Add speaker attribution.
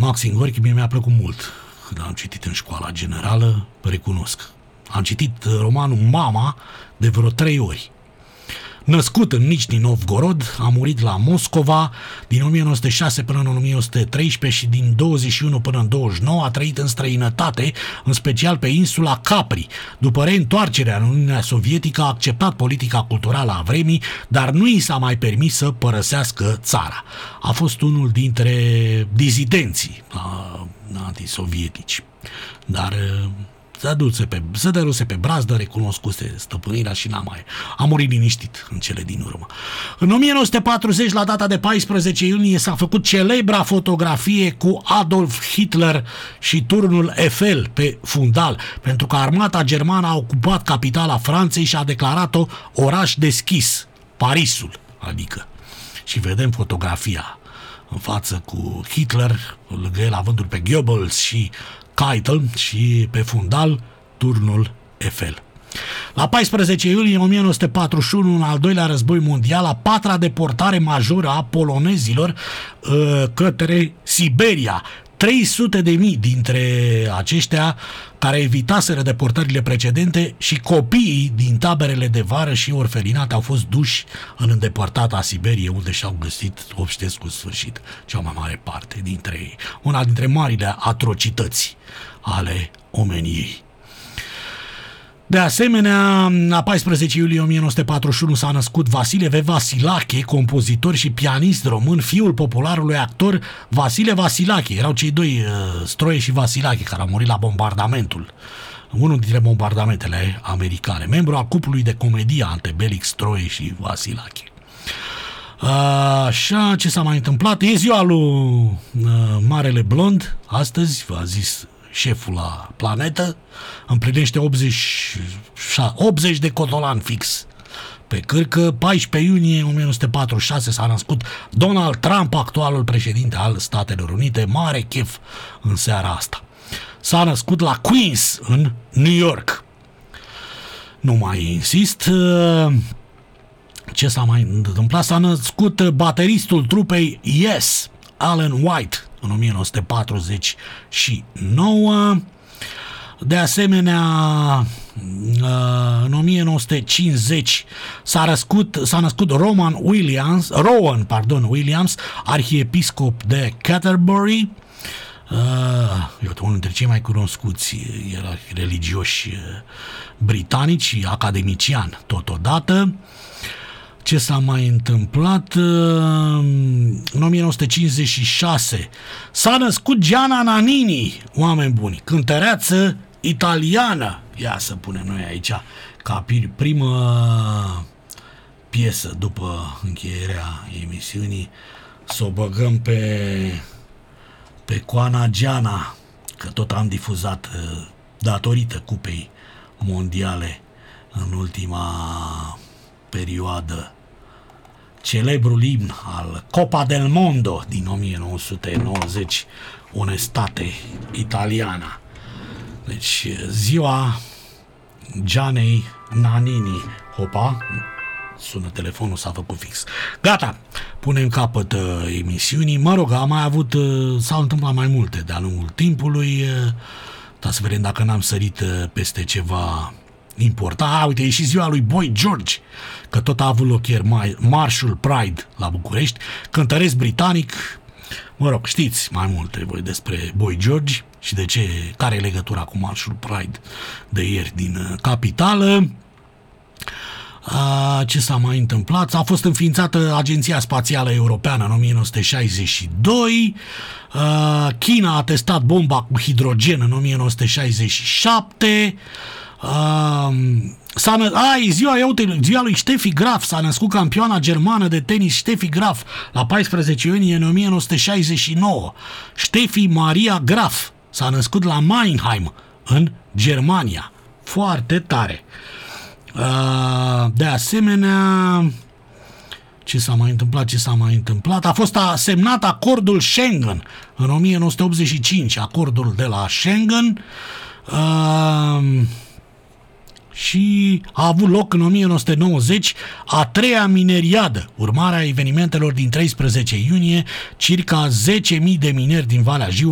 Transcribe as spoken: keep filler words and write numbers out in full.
Speaker 1: Maxim Gorki mie mi-a plăcut mult când am citit în școala generală, recunosc. Am citit romanul Mama de vreo trei ori. Născut în Nișni Novgorod, a murit la Moscova din o mie nouă sute șase până în o mie nouă sute treisprezece și din douăzeci și unu până în douăzeci și nouă a trăit în străinătate, în special pe insula Capri. După reîntoarcerea în Uniunea Sovietică a acceptat politica culturală a vremii, dar nu i s-a mai permis să părăsească țara. A fost unul dintre dizidenții antisovietici, dar să duse pe, să dăruse pe brazdă, recunoscuse stăpânirea și n-a mai... A murit liniștit în cele din urmă. În o mie nouă sute patruzeci, la data de paisprezece iunie, s-a făcut celebra fotografie cu Adolf Hitler și turnul Eiffel pe fundal, pentru că armata germană a ocupat capitala Franței și a declarat-o oraș deschis, Parisul, adică. Și vedem fotografia în față cu Hitler, lângă el avându-l pe Goebbels și Keitel și pe fundal turnul Eiffel. La paisprezece iulie o mie nouă sute patruzeci și unu, în al doilea război mondial, a patra deportare majoră a polonezilor uh, către Siberia. trei sute de mii dintre aceștia care evitaseră deportările precedente și copiii din taberele de vară și orfelinate au fost duși în îndepărtata Siberie, unde și-au găsit obștesc cu sfârșit cea mai mare parte dintre ei. Una dintre marile atrocități ale omeniei. De asemenea, la paisprezece iulie o mie nouă sute patruzeci și unu s-a născut Vasile V. Vasilache, compozitor și pianist român, fiul popularului actor Vasile Vasilache. Erau cei doi, uh, Stroie și Vasilache, care au murit la bombardamentul, unul dintre bombardamentele americane, membru al cuplului de comedie antebelic Stroie și Vasilache. Așa, ce s-a mai întâmplat? E ziua lui uh, Marele Blond, astăzi, v-a zis șeful la Planetă, împlinește optzeci, optzeci de cotolan fix pe cârcă. paisprezece iunie o mie nouă sute patruzeci și șase s-a născut Donald Trump, actualul președinte al Statelor Unite. Mare chef în seara asta. S-a născut la Queens, în New York. Nu mai insist. Ce s-a mai întâmplat? S-a născut bateristul trupei Yes, Alan White, în o mie nouă sute patruzeci și nouă. De asemenea, în o mie nouă sute cincizeci s-a născut, s-a născut Roman Williams, Rowan, pardon, Williams, arhiepiscop de Canterbury. Uh, unul dintre cei mai cunoscuți religioși britanici și academician totodată. Ce s-a mai întâmplat? În o mie nouă sute cincizeci și șase s-a născut Gianna Nannini, oameni buni, cântăreață italiană. Ia să punem noi aici ca primă piesă după încheierea emisiunii, să o băgăm pe, pe Coana Gianna, că tot am difuzat datorită Cupei Mondiale în ultima perioadă celebrul imn al Copa del Mondo din o mie nouă sute nouăzeci, Onestate Italiana. Deci ziua Gianei Nannini. Hopa, sună telefonul, s-a făcut fix. Gata, punem capăt uh, emisiunii. Mă rog, am mai avut, uh, s-au întâmplat mai multe de-a lungul timpului, uh, dar să vedem dacă n-am sărit uh, peste ceva important. A, uite, e și ziua lui Boy George, că tot a avut loc ieri Marshall Pride la București, cântăresc britanic. Mă rog, știți mai multe voi despre Boy George și de ce, care e legătura cu Marshall Pride de ieri din capitală. A, ce s-a mai întâmplat? A fost înființată Agenția Spațială Europeană în o mie nouă sute șaizeci și doi. A, China a testat bomba cu hidrogen în o mie nouă sute șaizeci și șapte. Uh, s-a nă... Ai, ziua, uite, ziua lui Steffi Graf, s-a născut campioana germană de tenis Steffi Graf la paisprezece iunie în o mie nouă sute șaizeci și nouă. Steffi Maria Graf s-a născut la Mannheim, în Germania. Foarte tare. Uh, de asemenea, ce s-a mai întâmplat, ce s-a mai întâmplat? A fost semnat acordul Schengen în o mie nouă sute optzeci și cinci, acordul de la Schengen. Uh, și a avut loc în o mie nouă sute nouăzeci a treia mineriadă, urmarea evenimentelor din treisprezece iunie. Circa zece mii de mineri din Valea Jiu